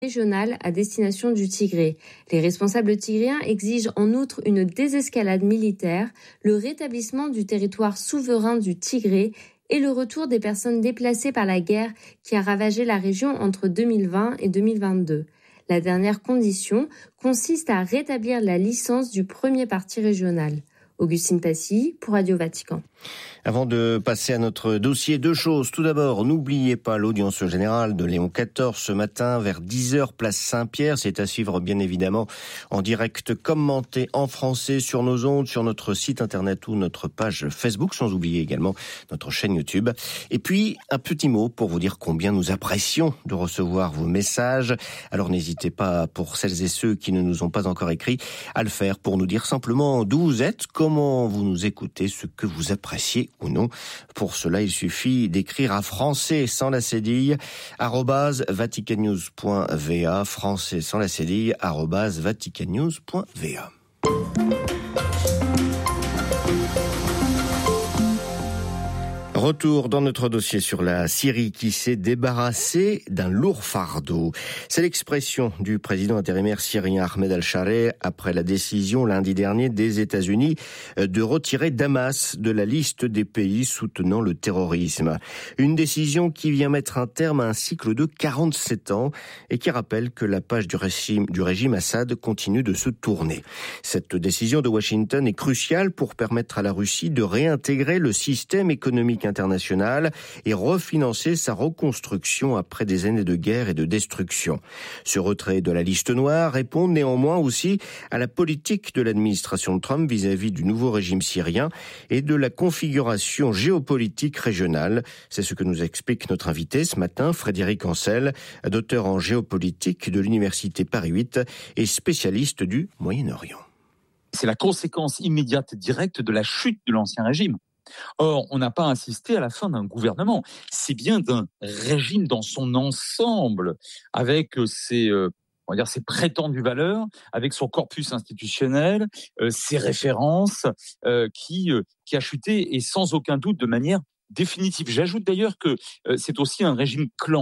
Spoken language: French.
régionale à destination du Tigré. Les responsables tigréens exigent en outre une désescalade militaire, le rétablissement du territoire souverain du Tigré et le retour des personnes déplacées par la guerre qui a ravagé la région entre 2020 et 2022. La dernière condition consiste à rétablir la licence du premier parti régional. Augustine Passy pour Radio Vatican. Avant de passer à notre dossier, deux choses. Tout d'abord, n'oubliez pas l'audience générale de Léon XIV ce matin vers 10h, place Saint-Pierre. C'est à suivre bien évidemment en direct commenté en français sur nos ondes, sur notre site internet ou notre page Facebook, sans oublier également notre chaîne YouTube. Et puis, un petit mot pour vous dire combien nous apprécions de recevoir vos messages. Alors n'hésitez pas, pour celles et ceux qui ne nous ont pas encore écrit, à le faire pour nous dire simplement d'où vous êtes, comment vous nous écoutez, ce que vous appréciez ou non. Pour cela, il suffit d'écrire à français sans la cédille @vaticannews.va, français sans la cédille @vaticannews.va. Retour dans notre dossier sur la Syrie qui s'est débarrassée d'un lourd fardeau. C'est l'expression du président intérimaire syrien Ahmed al-Shareh après la décision lundi dernier des États-Unis de retirer Damas de la liste des pays soutenant le terrorisme. Une décision qui vient mettre un terme à un cycle de 47 ans et qui rappelle que la page du régime Assad continue de se tourner. Cette décision de Washington est cruciale pour permettre à la Russie de réintégrer le système économique international et refinancer sa reconstruction après des années de guerre et de destruction. Ce retrait de la liste noire répond néanmoins aussi à la politique de l'administration de Trump vis-à-vis du nouveau régime syrien et de la configuration géopolitique régionale. C'est ce que nous explique notre invité ce matin, Frédéric Ancel, docteur en géopolitique de l'Université Paris 8 et spécialiste du Moyen-Orient. C'est la conséquence immédiate directe de la chute de l'ancien régime. Or, on n'a pas assisté à la fin d'un gouvernement, c'est bien d'un régime dans son ensemble, avec ses prétendues valeurs, avec son corpus institutionnel, ses références, qui a chuté et sans aucun doute de manière définitive. J'ajoute d'ailleurs que c'est aussi un régime clan.